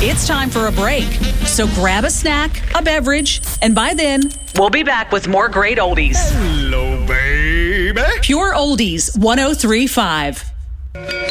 It's time for a break. So grab a snack, a beverage, and by then, we'll be back with more great oldies. Hello, baby. Pure Oldies 103.5.